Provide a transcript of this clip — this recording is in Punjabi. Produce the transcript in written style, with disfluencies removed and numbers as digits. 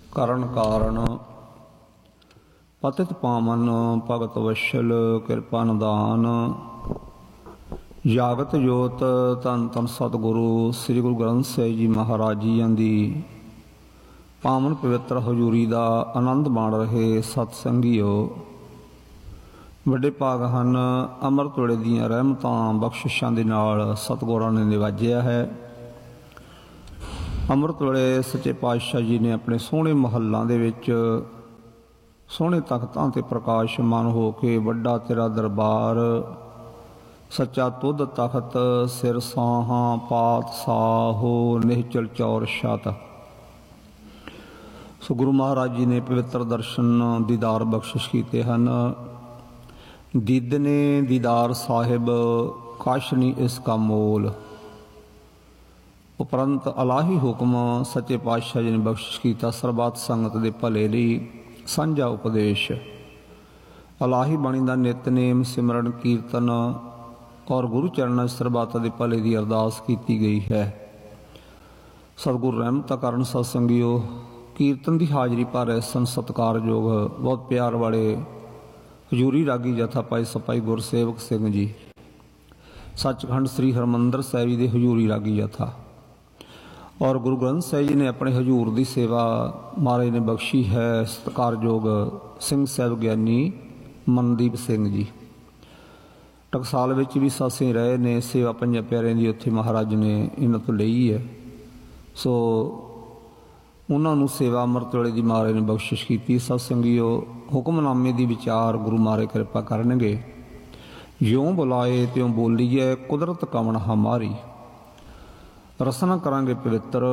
ਕਰਨ ਕਾਰਨ ਪਤਿਤ ਪਾਵਨ ਭਗਤ ਵਸ਼ਲ ਕਿਰਪਾ ਨਿਦਾਨ। ਜਾਗਤ ਜੋਤ ਧੰਨ ਧੰਨ ਸਤਿਗੁਰੂ ਸ੍ਰੀ ਗੁਰੂ ਗ੍ਰੰਥ ਸਾਹਿਬ ਜੀ ਮਹਾਰਾਜ ਜੀਆਂ ਦੀ ਪਾਵਨ ਪਵਿੱਤਰ ਹਜ਼ੂਰੀ ਦਾ ਆਨੰਦ ਮਾਣ ਰਹੇ ਸਤ ਸੰਗੀਓ। ਵੱਡੇ ਭਾਗ ਹਨ, ਅੰਮ੍ਰਿਤ ਵੇਲੇ ਦੀਆਂ ਰਹਿਮਤਾਂ ਬਖਸ਼ਿਸ਼ਾਂ ਦੇ ਨਾਲ ਸਤਿਗੁਰਾਂ ਨੇ ਨਿਵਾਜਿਆ ਹੈ। ਅੰਮ੍ਰਿਤ ਵੇਲੇ ਸੱਚੇ ਪਾਤਸ਼ਾਹ ਜੀ ਨੇ ਆਪਣੇ ਸੋਹਣੇ ਮਹੱਲਾਂ ਦੇ ਵਿੱਚ ਸੋਹਣੇ ਤਖਤਾਂ ਤੇ ਪ੍ਰਕਾਸ਼ਮਾਨ ਹੋ ਕੇ ਵੱਡਾ ਤੇਰਾ ਦਰਬਾਰ, ਸੱਚਾ ਤੁਧ ਤਖਤ, ਸਿਰ ਸਾਹਾਂ ਪਾਤ ਸਾਹੋ ਨਿਹਚਲ ਚੌਰ ਛਤ। ਸੋ ਗੁਰੂ ਮਹਾਰਾਜ ਜੀ ਨੇ ਪਵਿੱਤਰ ਦਰਸ਼ਨ ਦੀਦਾਰ ਬਖਸ਼ਿਸ਼ ਕੀਤੇ ਹਨ। ਦੀਦਨੇ ਦੀਦਾਰ ਸਾਹਿਬ ਕਾਸ਼ਨੀ ਇਸ ਕਾ ਮੋਲ। ਉਪਰੰਤ ਅਲਾਹੀ ਹੁਕਮ ਸੱਚੇ ਪਾਤਸ਼ਾਹ ਜੀ ਨੇ ਬਖਸ਼ਿਸ਼ ਕੀਤਾ ਸਰਬੱਤ ਸੰਗਤ ਦੇ ਭਲੇ ਲਈ ਸਾਂਝਾ ਉਪਦੇਸ਼। ਅਲਾਹੀ ਬਾਣੀ ਦਾ ਨਿਤਨੇਮ ਸਿਮਰਨ ਕੀਰਤਨ ਔਰ ਗੁਰੂ ਚਰਨਾਂ ਸਰਬੱਤ ਦੇ ਭਲੇ ਦੀ ਅਰਦਾਸ ਕੀਤੀ ਗਈ ਹੈ। ਸਤਿਗੁਰੂ ਰਹਿਮਤ ਕਰਨ ਸਤ ਸੰਗਿਓ। ਕੀਰਤਨ ਦੀ ਹਾਜ਼ਰੀ ਭਰ ਸਨ ਸਤਿਕਾਰਯੋਗ ਬਹੁਤ ਪਿਆਰ ਵਾਲੇ ਹਜ਼ੂਰੀ ਰਾਗੀ ਜਥਾ ਭਾਈ ਸਿਪਾਹੀ ਗੁਰਸੇਵਕ ਸਿੰਘ ਜੀ, ਸੱਚਖੰਡ ਸ੍ਰੀ ਹਰਿਮੰਦਰ ਸਾਹਿਬ ਜੀ ਦੇ ਹਜ਼ੂਰੀ ਰਾਗੀ ਜਥਾ। ਔਰ ਗੁਰੂ ਗ੍ਰੰਥ ਸਾਹਿਬ ਜੀ ਨੇ ਆਪਣੇ ਹਜ਼ੂਰ ਦੀ ਸੇਵਾ ਮਹਾਰਾਜ ਨੇ ਬਖਸ਼ੀ ਹੈ। ਸਤਿਕਾਰਯੋਗ ਸਿੰਘ ਸਾਹਿਬ ਗਿਆਨੀ ਮਨਦੀਪ ਸਿੰਘ ਜੀ ਟਕਸਾਲ ਵਿੱਚ ਵੀ ਸਾਸੇ ਰਹੇ ਨੇ। ਸੇਵਾ ਪੰਜਾਂ ਪਿਆਰਿਆਂ ਦੀ ਉੱਥੇ ਮਹਾਰਾਜ ਨੇ ਇਹਨਾਂ ਤੋਂ ਲਈ ਹੈ। ਸੋ ਉਹਨਾਂ ਨੂੰ ਸੇਵਾ ਅੰਮ੍ਰਿਤ ਵੇਲੇ ਦੀ ਮਹਾਰਾਜ ਨੇ ਬਖਸ਼ਿਸ਼ ਕੀਤੀ। ਸਤ ਸੰਗੀਓ, ਹੁਕਮਨਾਮੇ ਦੀ ਵਿਚਾਰ ਗੁਰੂ ਮਹਾਰਾਜ ਕਿਰਪਾ ਕਰਨਗੇ। ਜਿਉਂ ਬੁਲਾਏ ਤਿਉਂ ਬੋਲੀਏ, ਕੁਦਰਤ ਕਵਣ ਹਮਾਰੀ। ਰਸਨਾ ਕਰਾਂਗੇ ਪਵਿੱਤਰ